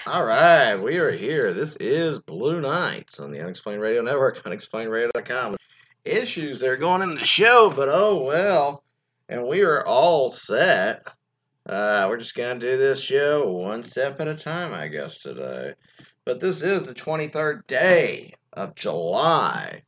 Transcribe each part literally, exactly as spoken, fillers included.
All right, we are here. This is Blue Nights on the Unexplained Radio Network, unexplained radio dot com. Issues that are going in the show, but oh well. And we are all set. Uh, we're just going to do this show one step at a time, I guess, today. But this is the twenty-third day of July,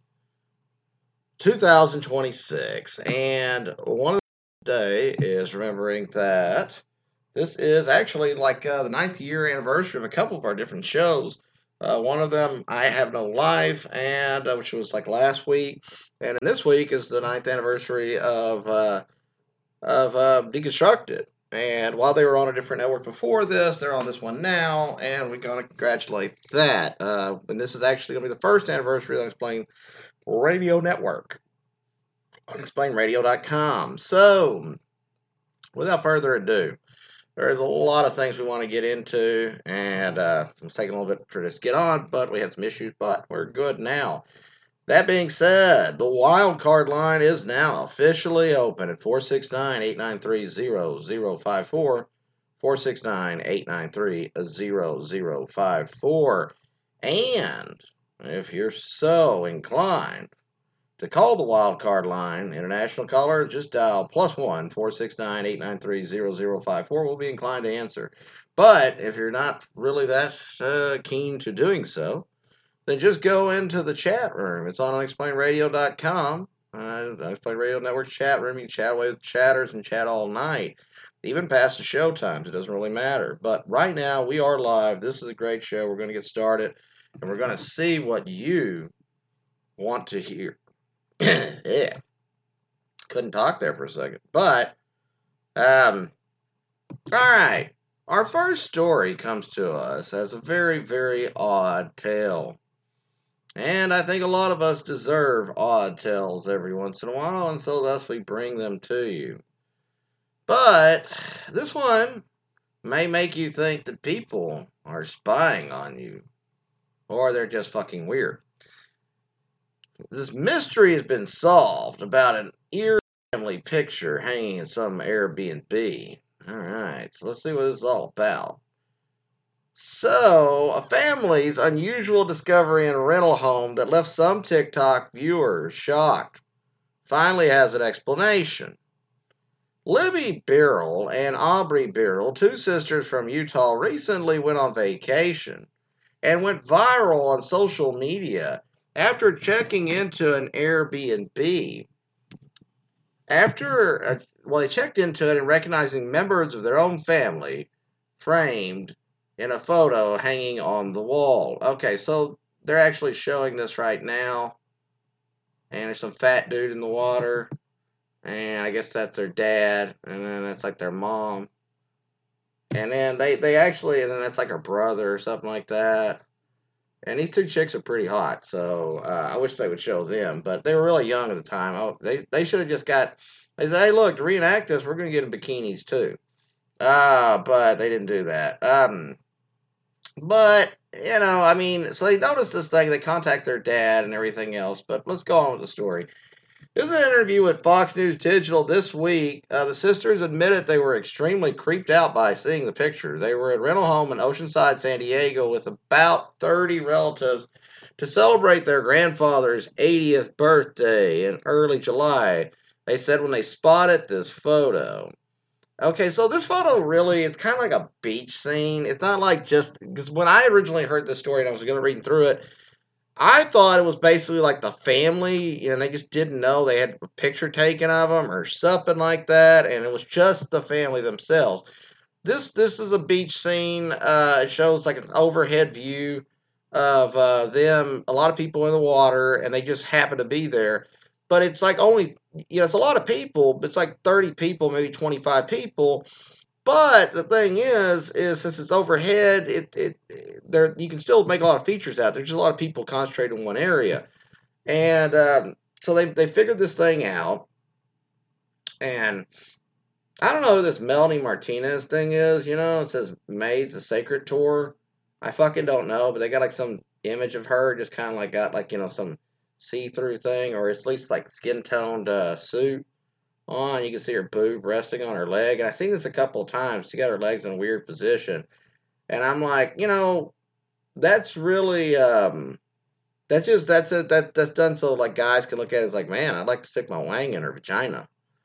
two thousand twenty-six. And one of the day is remembering that this is actually like uh, the ninth year anniversary of a couple of our different shows. Uh, one of them, I Have No Life, and uh, which was like last week, and this week is the ninth anniversary of uh, of uh, Deconstructed. And while they were on a different network before this, they're on this one now, and we're going to congratulate that. Uh, and this is actually going to be the first anniversary of the Unexplained Radio Network, unexplained radio dot com. So, without further ado, there's a lot of things we want to get into, and uh, it's taking a little bit for this to get on, but we had some issues, but we're good now. That being said, the wild card line is now officially open at four six nine, eight nine three, zero zero five four, four six nine, eight nine three, zero zero five four, and if you're so inclined to call the wild card line, international caller, just dial plus one four six nine eight nine three zero zero five four. We'll be inclined to answer. But if you're not really that uh, keen to doing so, then just go into the chat room. It's on unexplained radio dot com. Uh, Unexplained Radio Network chat room. You can chat with chatters and chat all night, even past the show times. It doesn't really matter. But right now, we are live. This is a great show. We're going to get started, and we're going to see what you want to hear. Yeah. Couldn't talk there for a second. But, um, alright. Our first story comes to us as a very, very odd tale. And I think a lot of us deserve odd tales every once in a while, and so thus we bring them to you. But, this one may make you think that people are spying on you. Or they're just fucking weird. This mystery has been solved about an eerie family picture hanging in some Airbnb. Alright, so let's see what this is all about. So, a family's unusual discovery in a rental home that left some TikTok viewers shocked finally has an explanation. Libby Birrell and Aubrey Birrell, two sisters from Utah, recently went on vacation and went viral on social media after checking into an Airbnb. After, uh, well, they checked into it and recognizing members of their own family framed in a photo hanging on the wall. Okay, so they're actually showing this right now. And there's some fat dude in the water. And I guess that's their dad. And then that's like their mom. And then they, they actually, and then that's like her brother or something like that. And these two chicks are pretty hot, so uh, I wish they would show them. But they were really young at the time. Oh, they they should have just got, they said, hey, look, to reenact this, we're going to get in bikinis too. Uh, but they didn't do that. Um, but, you know, I mean, so they noticed this thing. They contact their dad and everything else. But let's go on with the story. In an interview with Fox News Digital this week, uh, the sisters admitted they were extremely creeped out by seeing the pictures. They were at a rental home in Oceanside, San Diego, with about thirty relatives to celebrate their grandfather's eightieth birthday in early July. They said when they spotted this photo. Okay, so this photo really, it's kind of like a beach scene. It's not like just, because when I originally heard this story and I was going to read through it, I thought it was basically like the family, and they just didn't know they had a picture taken of them or something like that, and it was just the family themselves. This this is a beach scene. Uh, it shows like an overhead view of uh, them, a lot of people in the water, and they just happen to be there. But it's like only, you know, it's a lot of people, but it's like thirty people, maybe twenty-five people. But the thing is, is since it's overhead, it it there you can still make a lot of features out. There's just a lot of people concentrated in one area, and um, so they they figured this thing out. And I don't know who this Melanie Martinez thing is. You know, it says Maids a Sacred Tour. I fucking don't know, but they got like some image of her, just kind of like got like you know some see-through thing, or at least like skin-toned uh, suit on. You can see her boob resting on her leg. And I've seen this a couple of times. She got her legs in a weird position. And I'm like, you know, that's really, um, that's just, that's it, that, that's done so, like, guys can look at it as like, man, I'd like to stick my wang in her vagina.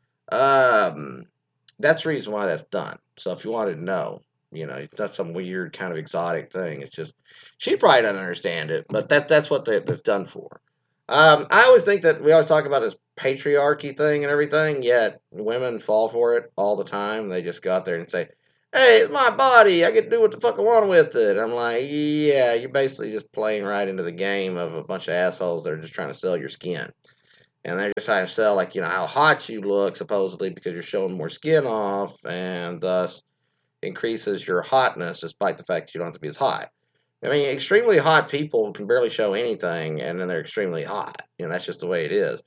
Um, that's the reason why that's done. So if you wanted to know, you know, it's not some weird kind of exotic thing. It's just she probably doesn't understand it, but that that's what they, that's done for. Um, I always think that we always talk about this patriarchy thing and everything, yet women fall for it all the time. They just go out there and say, "Hey, it's my body. I get to do what the fuck I want with it." I'm like, yeah, you're basically just playing right into the game of a bunch of assholes that are just trying to sell your skin. And they're just trying to sell, like, you know, how hot you look, supposedly, because you're showing more skin off, and thus increases your hotness, despite the fact that you don't have to be as hot. I mean, extremely hot people can barely show anything, and then they're extremely hot. You know, that's just the way it is.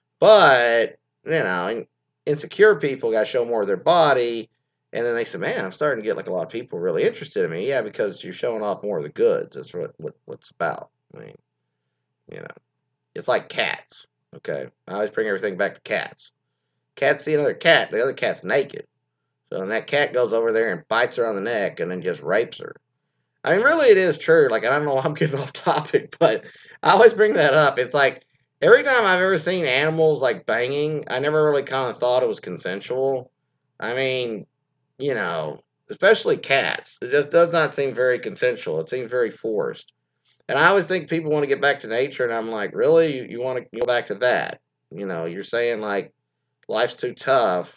But, you know, insecure people got to show more of their body, and then they say, man, I'm starting to get, like, a lot of people really interested in me. Yeah, because you're showing off more of the goods. That's what, what what's about. I mean, you know, it's like cats. Okay, I always bring everything back to cats. Cats see another cat, the other cat's naked. So then that cat goes over there and bites her on the neck and then just rapes her. I mean, really, it is true. Like, I don't know why I'm getting off topic, but I always bring that up. It's like, every time I've ever seen animals, like, banging, I never really kind of thought it was consensual. I mean, you know, especially cats. It just does not seem very consensual. It seems very forced. And I always think people want to get back to nature, and I'm like, really? You, you want to go back to that? You know, you're saying, like, life's too tough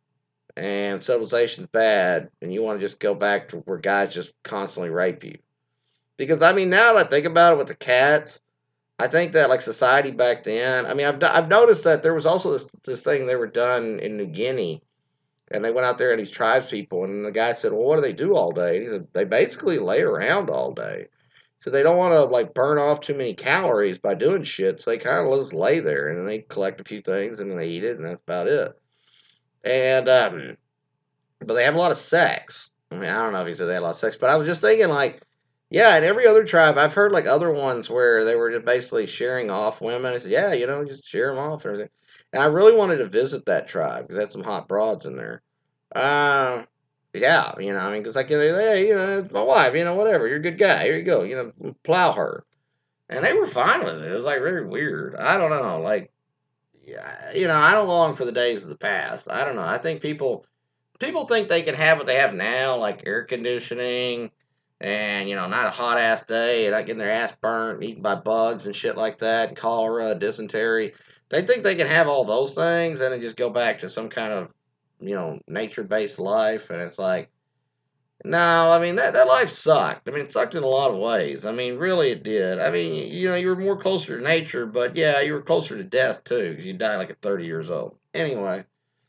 and civilization's bad, and you want to just go back to where guys just constantly rape you. Because, I mean, now that I think about it with the cats, I think that, like, society back then, I mean, I've, I've noticed that there was also this, this thing they were done in New Guinea, and they went out there and these tribes people, and the guy said, well, what do they do all day? And he said, they basically lay around all day. So they don't want to, like, burn off too many calories by doing shit, so they kind of just lay there, and then they collect a few things, and then they eat it, and that's about it. And, um, but they have a lot of sex. I mean, I don't know if he said they had a lot of sex, but I was just thinking, like, yeah, in every other tribe, I've heard, like, other ones where they were just basically shearing off women. I said, yeah, you know, just shear them off and everything. And I really wanted to visit that tribe because they had some hot broads in there. Uh, yeah, you know, I mean, because like, hey, you know, it's my wife, you know, whatever. You're a good guy. Here you go. You know, plow her. And they were fine with it. It was, like, very weird. I don't know. Like, yeah, you know, I don't long for the days of the past. I don't know. I think people people think they can have what they have now, like air conditioning and, you know, not a hot ass day and not getting their ass burnt and eaten by bugs and shit like that, and cholera, dysentery. They think they can have all those things and then just go back to some kind of, you know, nature based life. And it's like, no, I mean, that, that life sucked. I mean, it sucked in a lot of ways. I mean, really, it did. I mean, you know, you were more closer to nature, but yeah, you were closer to death too, because you died like at thirty years old. Anyway.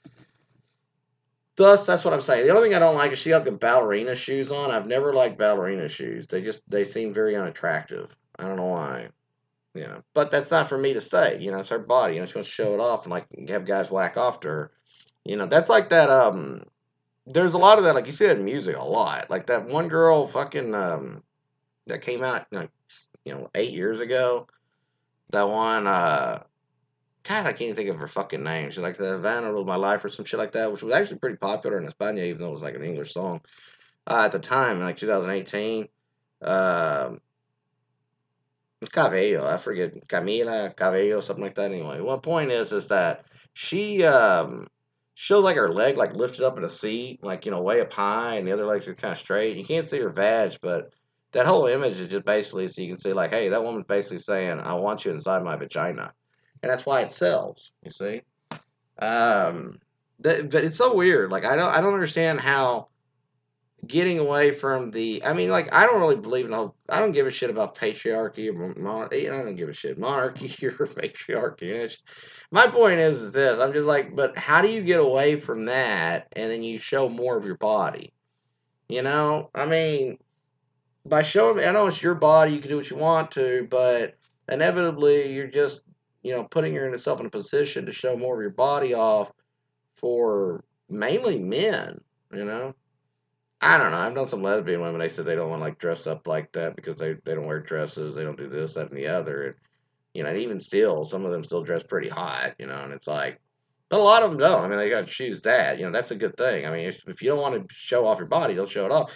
Thus, that's what I'm saying. The only thing I don't like is she got the ballerina shoes on. I've never liked ballerina shoes. They just they seem very unattractive. I don't know why. You know, but that's not for me to say. You know, it's her body. You know, she wants to show it off and like have guys whack off to her. You know, that's like that. Um, there's a lot of that. Like you see that in music a lot. Like that one girl, fucking um, that came out like you know eight years ago. That one. Uh, God, I can't even think of her fucking name. She's like the Havana Ruled My Life or some shit like that, which was actually pretty popular in España, even though it was like an English song uh, at the time, in like two thousand eighteen. Um, Cabello, I forget, Camila Cabello, something like that. Anyway, one point is is that she um, shows like her leg like lifted up in a seat, like you know way up high, and the other legs are kind of straight. You can't see her vag, but that whole image is just basically so you can see like, hey, that woman's basically saying, "I want you inside my vagina," and that's why it sells. You see, um, that, but it's so weird. Like I don't I don't understand how getting away from the I mean like I don't really believe in the whole I don't give a shit about patriarchy or monarchy. I don't give a shit monarchy or patriarchy. You know, it's- my point is is this. I'm just like, but how do you get away from that and then you show more of your body? You know, I mean, by showing I know it's your body, you can do what you want to, but inevitably you're just you know putting yourself in a position to show more of your body off for mainly men. You know. I don't know. I've known some lesbian women. They said they don't want to like dress up like that because they, they don't wear dresses. They don't do this, that, and the other. And you know, and even still, some of them still dress pretty hot. You know, and it's like, but a lot of them don't. I mean, they got to choose that. You know, that's a good thing. I mean, if, if you don't want to show off your body, don't show it off.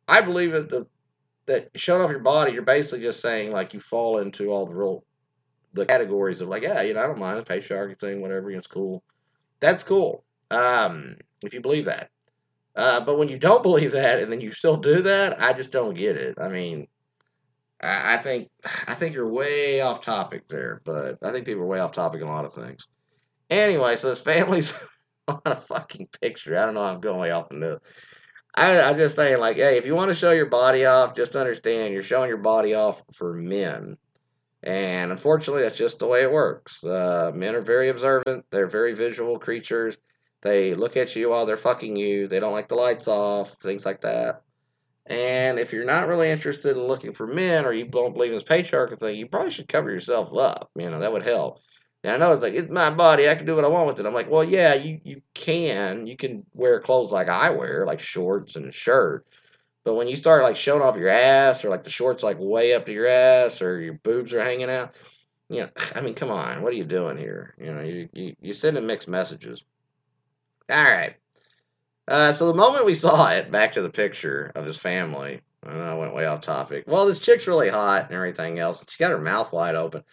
I believe that the that showing off your body, you're basically just saying like you fall into all the real the categories of like, yeah, you know, I don't mind the patriarchy thing, whatever, it's cool. That's cool. Um, if you believe that. Uh, but when you don't believe that and then you still do that, I just don't get it. I mean, I, I think I think you're way off topic there, but I think people are way off topic in a lot of things. Anyway, so this family's on a fucking picture. I don't know. I'm going way off the nose. I, I'm just saying, like, hey, if you want to show your body off, just understand you're showing your body off for men. And unfortunately, that's just the way it works. Uh, men are very observant. They're very visual creatures. They look at you while they're fucking you. They don't like the lights off, things like that. And if you're not really interested in looking for men or you don't believe in this patriarchal thing, you probably should cover yourself up. You know, that would help. And I know it's like, it's my body. I can do what I want with it. I'm like, well, yeah, you, you can. You can wear clothes like I wear, like shorts and a shirt. But when you start like showing off your ass or like the shorts like way up to your ass or your boobs are hanging out, you know, I mean, come on. What are you doing here? You know, you, you, you're sending mixed messages. All right. Uh, so the moment we saw it, back to the picture of his family, I know I went way off topic. Well, this chick's really hot and everything else. She got her mouth wide open.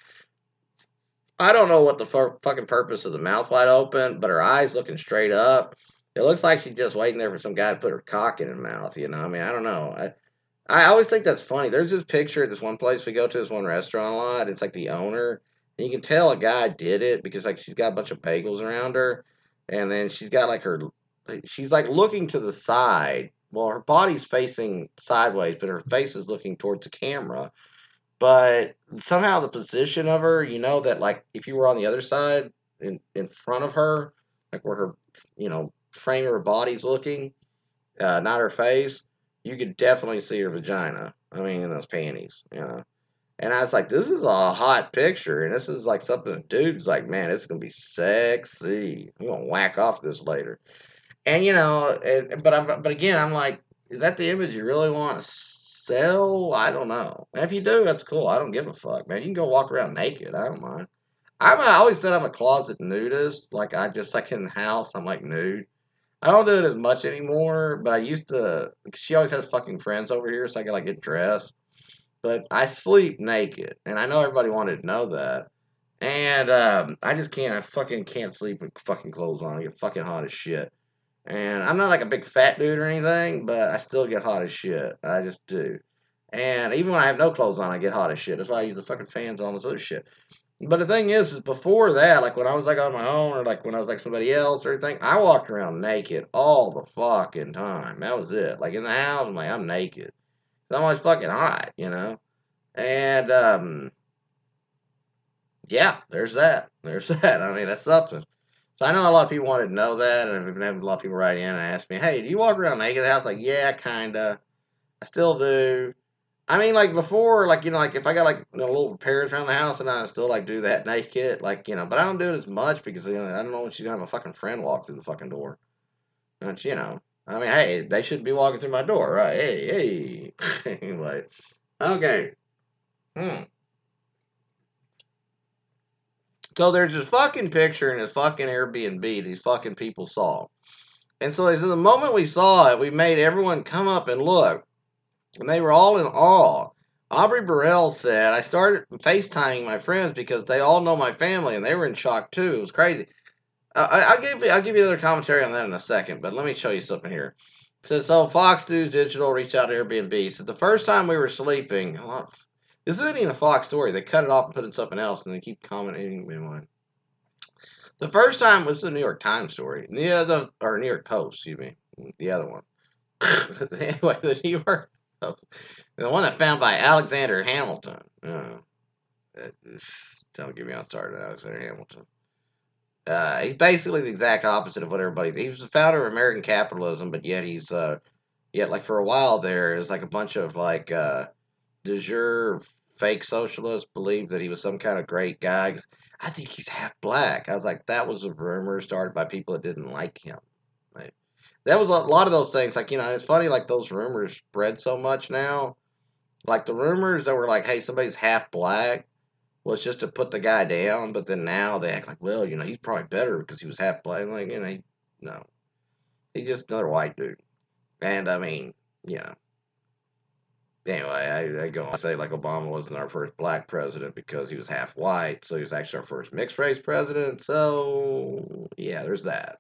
I don't know what the fu- fucking purpose of the mouth wide open, but her eyes looking straight up. It looks like she's just waiting there for some guy to put her cock in her mouth. You know, I mean, I don't know. I, I always think that's funny. There's this picture at this one place we go to, this one restaurant a lot. It's like the owner, and you can tell a guy did it because like she's got a bunch of bagels around her, and then she's got like her, she's like looking to the side. Well, her body's facing sideways, but her face is looking towards the camera. But somehow the position of her, you know, that like if you were on the other side in in front of her, like where her, you know, frame of her body's looking, uh, not her face, you could definitely see her vagina. I mean, in those panties, you know. And I was like, this is a hot picture, and this is like something a dude's like, man, this is gonna be sexy. I'm gonna whack off this later. And you know, and, but I'm, but again, I'm like, is that the image you really want to sell? I don't know. If you do, that's cool. I don't give a fuck, man. You can go walk around naked. I don't mind. I'm, I always said I'm a closet nudist. Like I just like in the house, I'm like nude. I don't do it as much anymore, but I used to. She always has fucking friends over here, so I can like get dressed. But I sleep naked, and I know everybody wanted to know that. And um, I just can't. I fucking can't sleep with fucking clothes on. I get fucking hot as shit. And I'm not like a big fat dude or anything, but I still get hot as shit. I just do. And even when I have no clothes on, I get hot as shit. That's why I use the fucking fans on this other shit. But the thing is, is before that, like when I was like on my own or like when I was like somebody else or anything, I walked around naked all the fucking time. That was it. Like in the house, I'm like, I'm naked. I'm always fucking hot, you know? And, um, yeah, there's that. There's that. I mean, that's something. So I know a lot of people wanted to know that, and I've been having a lot of people write in and ask me, hey, do you walk around naked in the house? Like, yeah, kinda. I still do. I mean, like before, like, you know, like if I got like you know, little repairs around the house and I still like do that naked, like, you know, but I don't do it as much because, you know, I don't know when she's gonna have a fucking friend walk through the fucking door. And, you know, I mean, hey, they shouldn't be walking through my door, right? Hey, hey. Anyway, okay. Hmm. So there's this fucking picture in this fucking Airbnb these fucking people saw. And so they said the moment we saw it, we made everyone come up and look. And they were all in awe. Aubrey Burrell said, I started FaceTiming my friends because they all know my family and they were in shock too. It was crazy. Uh, I, I'll, give you, I'll give you another commentary on that in a second, but let me show you something here. It says, so Fox News Digital reached out to Airbnb. So the first time we were sleeping, this isn't even a Fox story. They cut it off and put it in something else and they keep commenting. The first time was the New York Times story. The other, or New York Post, excuse me. The other one. Anyway, the New York Post. The one that found by Alexander Hamilton. Uh, don't get me on started, Alexander Hamilton. Uh, he's basically the exact opposite of what everybody. He was the founder of American capitalism, but yet he's uh, yet like for a while there, it was like a bunch of like uh, de jure fake socialists believed that he was some kind of great guy. I think he's half black. I was like, that was a rumor started by people that didn't like him. Like, that was a lot of those things. Like, you know, it's funny, like those rumors spread so much now. Like the rumors that were like, hey, somebody's half black was just to put the guy down. But then now they act like, well, you know, he's probably better because he was half black. I'm like, you know, he, no. He's just another white dude. And I mean, yeah. anyway, I, I go on to say like Obama wasn't our first black president because he was half white, so he was actually our first mixed race president. So yeah, there's that.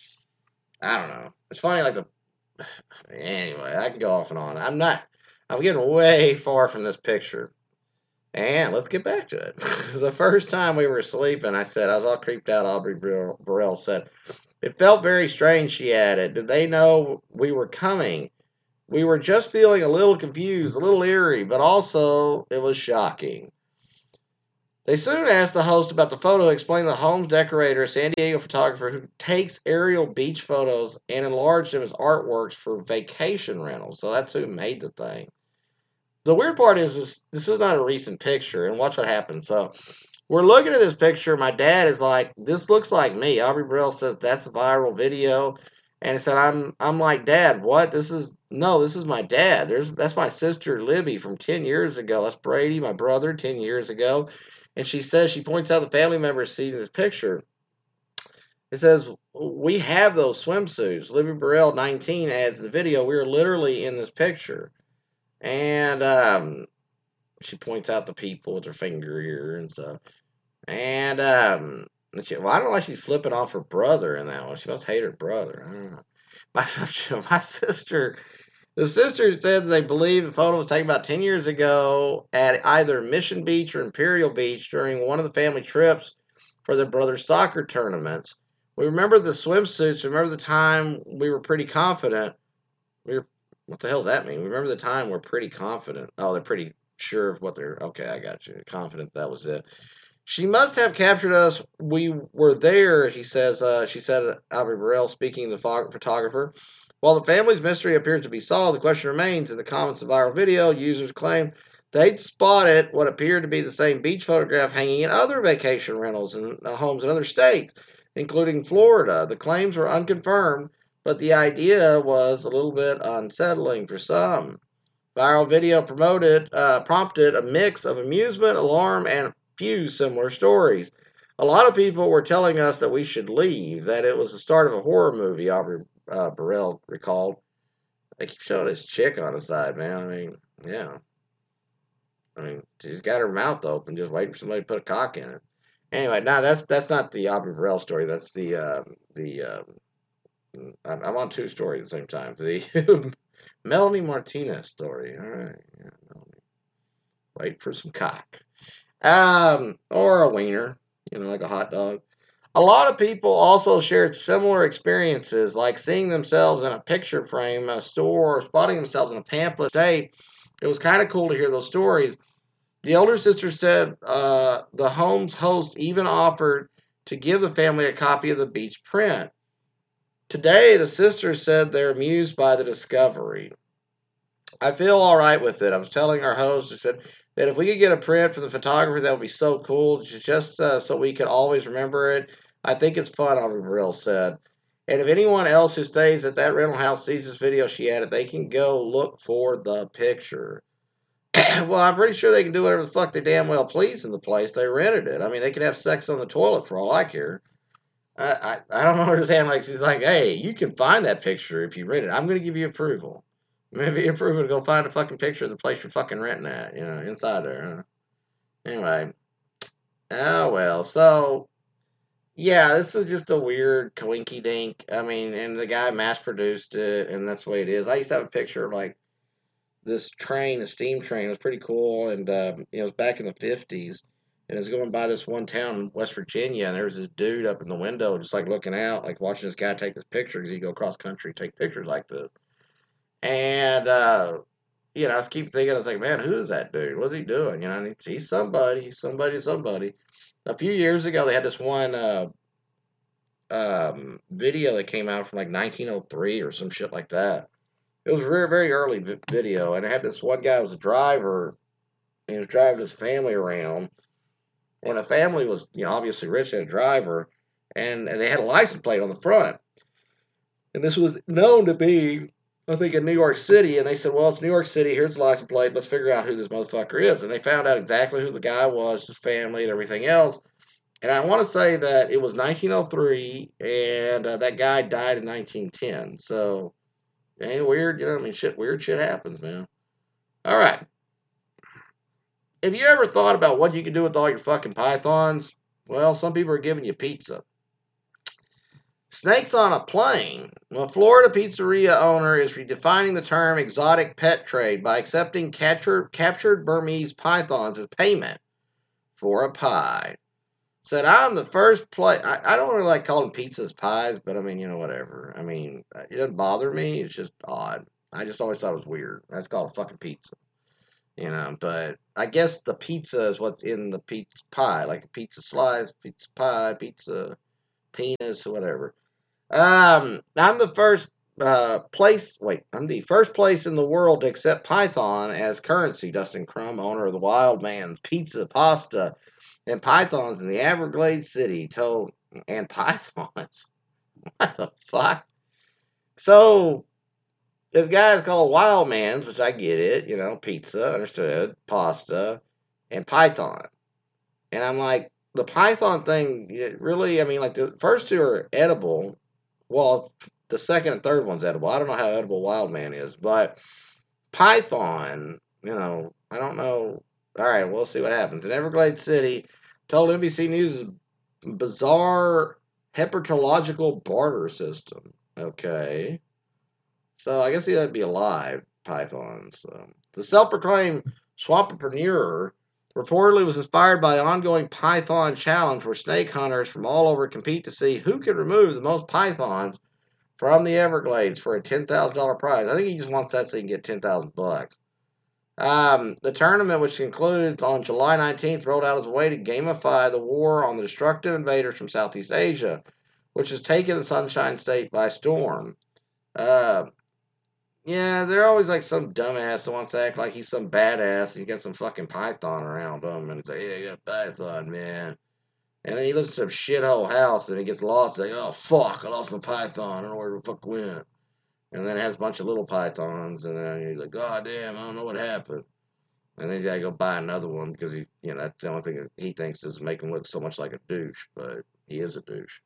I don't know. It's funny, like the anyway. I can go off and on. I'm not. I'm getting way far from this picture. And let's get back to it. The first time we were sleeping, I said, I was all creeped out. Aubrey Burrell said, it felt very strange, she added. Did they know we were coming? We were just feeling a little confused, a little eerie, but also it was shocking. They soon asked the host about the photo, explaining the home's decorator, a San Diego photographer who takes aerial beach photos and enlarged them as artworks for vacation rentals. So that's who made the thing. The weird part is this, this is not a recent picture, and watch what happens. So we're looking at this picture. My dad is like, this looks like me. Aubrey Burrell says that's a viral video. And I said, I'm I'm like, Dad, what? This is, no, this is my dad. There's That's my sister, Libby, from ten years ago. That's Brady, my brother, ten years ago. And she says, she points out the family members seen in this picture. It says, we have those swimsuits. Libby Burrell, nineteen, adds in the video, we are literally in this picture. And um, she points out the people with her finger here and stuff. And um, she, well, I don't know why she's flipping off her brother in that one. She must hate her brother. I don't know. My, my sister, the sister said they believe the photo was taken about ten years ago at either Mission Beach or Imperial Beach during one of the family trips for their brother's soccer tournaments. We remember the swimsuits. Remember the time we were pretty confident. We were, what the hell does that mean? We remember the time we're pretty confident. Oh, they're pretty sure of what they're, okay, I got you. Confident that was it. She must have captured us. We were there, he says. Uh, she said, Aubrey Burrell, speaking to the photographer. While the family's mystery appears to be solved, the question remains. In the comments of the viral video, users claim they'd spotted what appeared to be the same beach photograph hanging in other vacation rentals and uh, homes in other states, including Florida. The claims were unconfirmed, but the idea was a little bit unsettling for some. Viral video promoted uh, prompted a mix of amusement, alarm, and few similar stories. A lot of people were telling us that we should leave, that it was the start of a horror movie, Aubrey uh, Burrell recalled. They keep showing this chick on the side, man. I mean, yeah. I mean, she's got her mouth open, just waiting for somebody to put a cock in it. Anyway, now that's that's not the Aubrey Burrell story. That's the uh, the uh, I'm, I'm on two stories at the same time. The Melanie Martinez story. All right, yeah, Melanie. Wait for some cock. Um, or a wiener, you know, like a hot dog. A lot of people also shared similar experiences, like seeing themselves in a picture frame, a store, or spotting themselves in a pamphlet state. It was kind of cool to hear those stories. The older sister said uh, the home's host even offered to give the family a copy of the beach print. Today, the sister said they're amused by the discovery. I feel all right with it. I was telling our host, I said, that if we could get a print from the photographer, that would be so cool, just uh, so we could always remember it. I think it's fun, Aubrey Burrell said. And if anyone else who stays at that rental house sees this video, she added, they can go look for the picture. Well, I'm pretty sure they can do whatever the fuck they damn well please in the place. They rented it. I mean, they can have sex on the toilet for all I care. I, I, I don't understand. Like, she's like, hey, you can find that picture if you rent it. I'm going to give you approval. Maybe approval to go find a fucking picture of the place you're fucking renting at, you know, inside there. Huh? Anyway. Oh, well. So, yeah, this is just a weird coinky dink. I mean, and the guy mass produced it, and that's the way it is. I used to have a picture of, like, this train, a steam train. It was pretty cool, and um, it was back in the fifties. And it was going by this one town in West Virginia, and there was this dude up in the window just, like, looking out, like, watching this guy take this picture because he'd go across country take pictures like this. And, uh, you know, I was keep thinking, I was like, man, who is that dude? What's he doing? You know, he's somebody, he's somebody, somebody. A few years ago, they had this one uh, um, video that came out from like nineteen oh three or some shit like that. It was a very, very early video, and it had this one guy who was a driver, and he was driving his family around, and the family was, you know, obviously rich and a driver, and, and they had a license plate on the front. And this was known to be, I think, in New York City, and they said, well, it's New York City, here's the license plate, let's figure out who this motherfucker is. And they found out exactly who the guy was, his family, and everything else. And I want to say that it was nineteen oh three, and uh, that guy died in nineteen ten. So, ain't it weird? You know, I mean, shit, weird shit happens, man. All right. Have you ever thought about what you can do with all your fucking pythons? Well, some people are giving you pizza. Snakes on a plane. A Florida pizzeria owner is redefining the term exotic pet trade by accepting captured, captured Burmese pythons as payment for a pie. Said, I'm the first place. I, I don't really like calling pizzas pies, but I mean, you know, whatever. I mean, it doesn't bother me. It's just odd. I just always thought it was weird. That's called a fucking pizza. You know, but I guess the pizza is what's in the pizza pie, like a pizza slice, pizza pie, pizza penis, whatever. Um, I'm the first uh, place. Wait, I'm the first place in the world to accept Python as currency. Dustin Crum, owner of the Wild Man's Pizza, Pasta, and Pythons in the Everglades City, told and Pythons. What the fuck? So this guy is called Wild Man's, which I get it. You know, pizza, understood, pasta, and Python. And I'm like, the Python thing, really, I mean, like the first two are edible. Well, the second and third one's edible. I don't know how edible Wild Man is, but Python, you know, I don't know. All right, we'll see what happens. In Everglades City, told N B C News' bizarre herpetological barter system. Okay. So I guess that'd be alive, pythons. So. The self-proclaimed swampreneur reportedly was inspired by an ongoing python challenge where snake hunters from all over compete to see who can remove the most pythons from the Everglades for a ten thousand dollars prize. I think he just wants that so he can get ten thousand bucks. Um, the tournament, which concludes on July nineteenth, rolled out as a way to gamify the war on the destructive invaders from Southeast Asia, which has taken the Sunshine State by storm. Uh, yeah, they're always like some dumbass that wants to act like he's some badass. He's got some fucking python around him, and he's like, yeah, I got a python, man. And then he lives in some shithole house, and he gets lost. Like, oh, fuck, I lost my python. I don't know where the fuck went. And then it has a bunch of little pythons, and then he's like, God damn, I don't know what happened. And then he's got to go buy another one because he, you know, that's the only thing that he thinks is make him look so much like a douche, but he is a douche.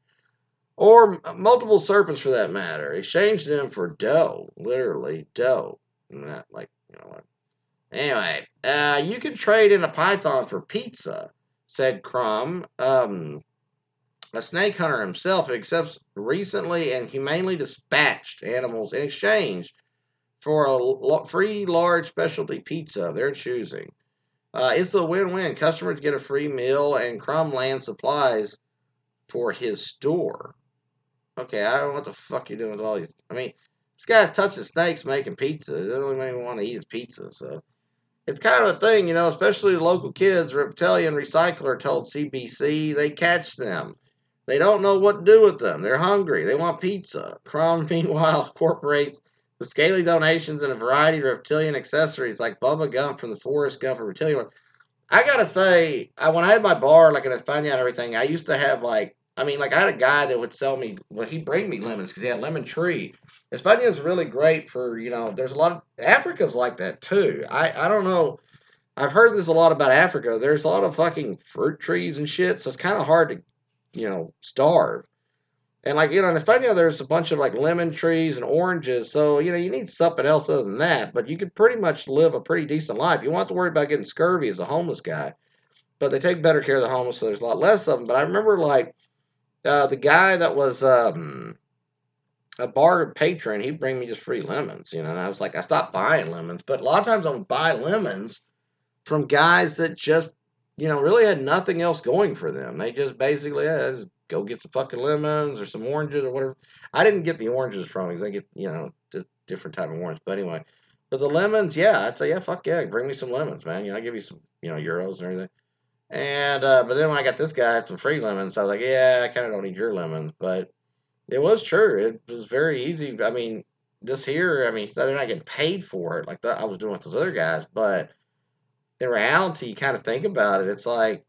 Or multiple serpents for that matter. Exchange them for dough, literally dough. Not like, you know what. Anyway, uh, you can trade in a python for pizza, said Crum. Um, a snake hunter himself who accepts recently and humanely dispatched animals in exchange for a free large specialty pizza of their choosing. Uh, it's a win-win. Customers get a free meal and Crum lands supplies for his store. Okay, I don't know what the fuck you're doing with all these. I mean, this guy touches snakes making pizza. They don't even want to eat his pizza, so. It's kind of a thing, you know, especially the local kids. Reptilian Recycler told C B C they catch them. They don't know what to do with them. They're hungry. They want pizza. Crum, meanwhile, incorporates the scaly donations in a variety of reptilian accessories like Bubba Gump from the Forrest Gump of Reptilian. I gotta say, I, when I had my bar, like in España and everything, I used to have like, I mean, like I had a guy that would sell me, well, he'd bring me lemons because he had a lemon tree. España is really great for, you know, there's a lot of, Africa's like that too. I, I don't know, I've heard this a lot about Africa. There's a lot of fucking fruit trees and shit, so it's kind of hard to, you know, starve. And like, you know, in España, there's a bunch of like lemon trees and oranges, so, you know, you need something else other than that, but you could pretty much live a pretty decent life. You won't have to worry about getting scurvy as a homeless guy, but they take better care of the homeless, so there's a lot less of them. But I remember like, uh, the guy that was, um, a bar patron, he'd bring me just free lemons, you know, and I was like, I stopped buying lemons, but a lot of times I would buy lemons from guys that just, you know, really had nothing else going for them. They just basically, yeah, just go get some fucking lemons or some oranges or whatever. I didn't get the oranges from because I get, you know, just different type of orange, but anyway, but the lemons, yeah, I'd say, yeah, fuck yeah, bring me some lemons, man, you know, I give you some, you know, euros and everything. And, uh, but then when I got this guy some free lemons, I was like, yeah, I kind of don't need your lemons, but it was true. It was very easy. I mean, this here, I mean, they're not getting paid for it like that I was doing with those other guys, but in reality, you kind of think about it, it's like,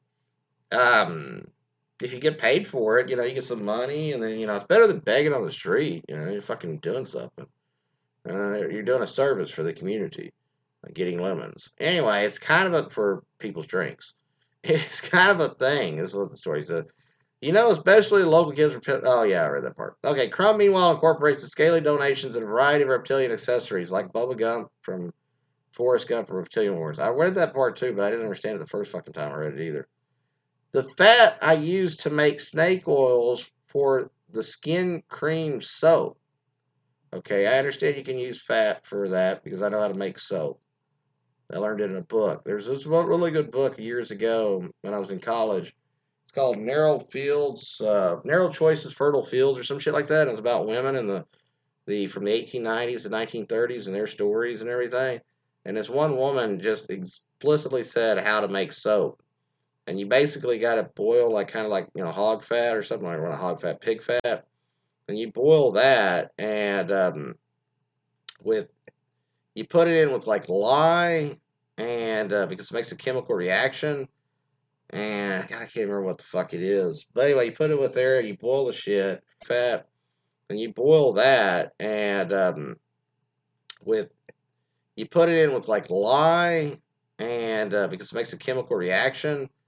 um, if you get paid for it, you know, you get some money, and then, you know, it's better than begging on the street. You know, you're fucking doing something. Uh, you're doing a service for the community, like getting lemons. Anyway, it's kind of a, for people's drinks. It's kind of a thing. This is what the story said. You know, especially local kids. Oh, yeah, I read that part. Okay, Crum, meanwhile, incorporates the scaly donations and a variety of reptilian accessories like bubble gum from Forrest Gump or Reptilian Wars. I read that part too, but I didn't understand it the first fucking time I read it either. The fat I use to make snake oils for the skin cream soap. Okay, I understand you can use fat for that because I know how to make soap. I learned it in a book. There's this really good book years ago when I was in college. It's called Narrow Fields, uh, Narrow Choices, Fertile Fields, or some shit like that. And it's about women in the, the from the eighteen nineties to nineteen thirties and their stories and everything. And this one woman just explicitly said how to make soap. And you basically got to boil like kind of like you know hog fat or something like not hog fat, pig fat, and you boil that and um, with you put it in with like lye and uh, because it makes a chemical reaction and God, I can't remember what the fuck it is. But anyway, you put it with there, you boil the shit fat, and you boil that and um, with you put it in with like lye and uh, because it makes a chemical reaction